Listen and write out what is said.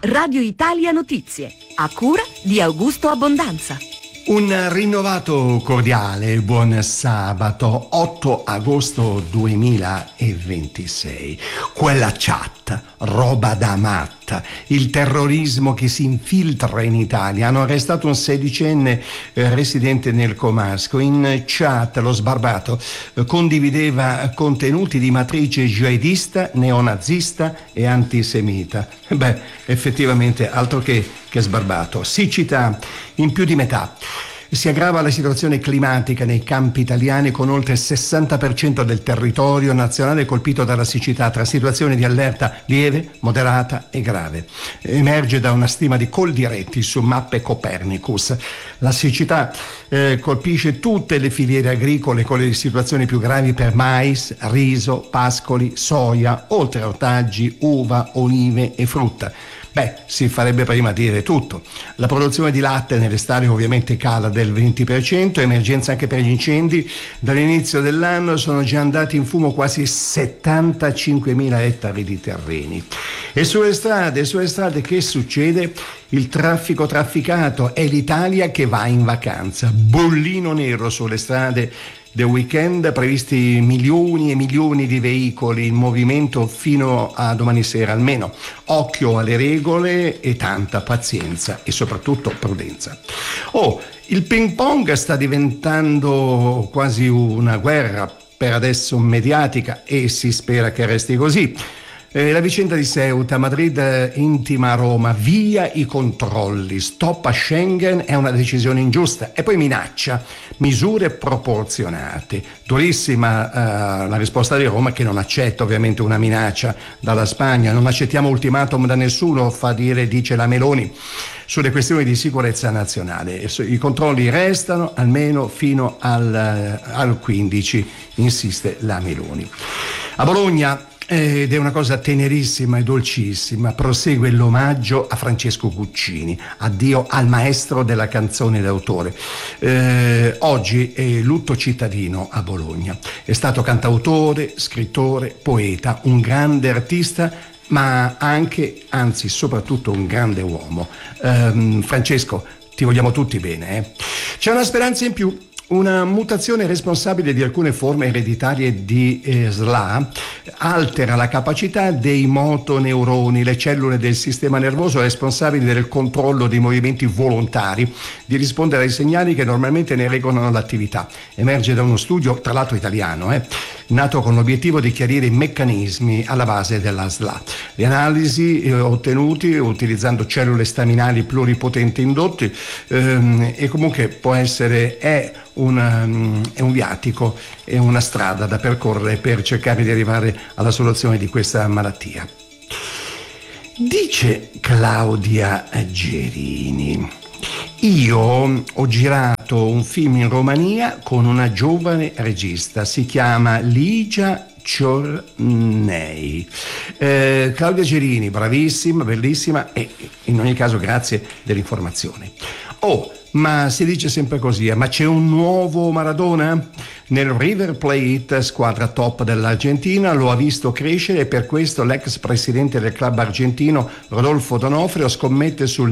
Radio Italia Notizie, a cura di Augusto Abbondanza. Un rinnovato cordiale buon sabato 8 agosto 2026. Quella chat, roba da matta, il terrorismo che si infiltra in Italia. Hanno arrestato un sedicenne residente nel Comasco. In chat lo sbarbato condivideva contenuti di matrice jihadista, neonazista e antisemita. Beh, effettivamente altro che sbarbato. Siccità in più di metà. Si aggrava la situazione climatica nei campi italiani, con oltre il 60% del territorio nazionale colpito dalla siccità, tra situazioni di allerta lieve, moderata e grave. Emerge da una stima di Coldiretti su mappe Copernicus. La siccità colpisce tutte le filiere agricole, con le situazioni più gravi per mais, riso, pascoli, soia, oltre a ortaggi, uva, olive e frutta. Beh, si farebbe prima dire tutto. La produzione di latte nelle stalle ovviamente cala del 20%, emergenza anche per gli incendi. Dall'inizio dell'anno sono già andati in fumo quasi 75.000 ettari di terreni. E sulle strade che succede? Il trafficato, è l'Italia che va in vacanza. Bollino nero sulle strade del weekend, previsti milioni e milioni di veicoli in movimento fino a domani sera almeno. Occhio alle regole e tanta pazienza e soprattutto prudenza. Il ping pong sta diventando quasi una guerra, per adesso mediatica, e si spera che resti così. La vicenda di Ceuta, Madrid intima a Roma, via i controlli, stop a Schengen, è una decisione ingiusta, e poi minaccia misure proporzionate. Durissima la risposta di Roma, che non accetta ovviamente una minaccia dalla Spagna. Non accettiamo ultimatum da nessuno, dice la Meloni, sulle questioni di sicurezza nazionale. I controlli restano almeno fino al 15, insiste la Meloni. A Bologna, ed è una cosa tenerissima e dolcissima, prosegue l'omaggio a Francesco Guccini, addio al maestro della canzone d'autore. Oggi è lutto cittadino a Bologna. È stato cantautore, scrittore, poeta, un grande artista, ma anche, anzi soprattutto, un grande uomo. Francesco, ti vogliamo tutti bene. C'è una speranza in più. Una mutazione responsabile di alcune forme ereditarie di SLA altera la capacità dei motoneuroni, le cellule del sistema nervoso responsabili del controllo dei movimenti volontari, di rispondere ai segnali che normalmente ne regolano l'attività. Emerge da uno studio, tra l'altro italiano, nato con l'obiettivo di chiarire i meccanismi alla base della SLA. Le analisi ottenute utilizzando cellule staminali pluripotenti indotti e comunque può essere, è un viatico, è una strada da percorrere per cercare di arrivare alla soluzione di questa malattia. Dice Claudia Gerini: io ho girato un film in Romania con una giovane regista, si chiama Ligia Ciornei. Claudia Gerini, bravissima, bellissima, e in ogni caso grazie dell'informazione. Ma si dice sempre così, ma c'è un nuovo Maradona? Nel River Plate, squadra top dell'Argentina, lo ha visto crescere, e per questo l'ex presidente del club argentino Rodolfo D'Onofrio scommette sul